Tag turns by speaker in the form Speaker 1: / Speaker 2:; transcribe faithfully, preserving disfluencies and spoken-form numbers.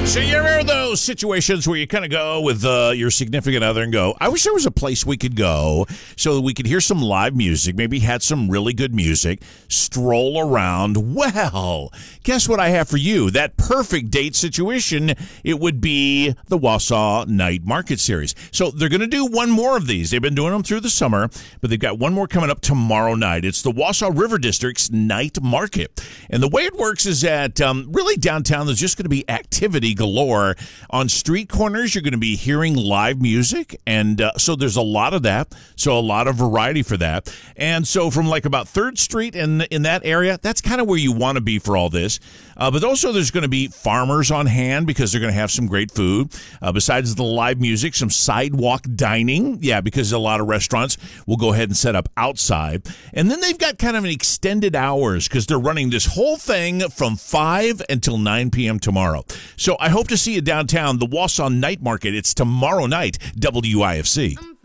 Speaker 1: So you ever those situations where you kind of go with uh, your significant other and go, I wish there was a place we could go so that we could hear some live music, maybe had some really good music, stroll around. Well, guess what I have for you? That perfect date situation, it would be the Wausau Night Market Series. So they're going to do one more of these. They've been doing them through the summer, but they've got one more coming up tomorrow night. It's the Wausau River District's Night Market. And the way it works is that um, really downtown there's just going to be activity galore. On street corners, you're going to be hearing live music, and uh, so there's a lot of that, so a lot of variety for that. And so from like about third Street in, in that area, that's kind of where you want to be for all this. Uh, but also there's going to be farmers on hand because they're going to have some great food. Uh, besides the live music, some sidewalk dining, yeah, because a lot of restaurants will go ahead and set up outside. And then they've got kind of an extended hours because they're running this whole thing from five until nine p.m. tomorrow. So I hope to see you downtown, the Wausau Night Market. It's tomorrow night, W I F C.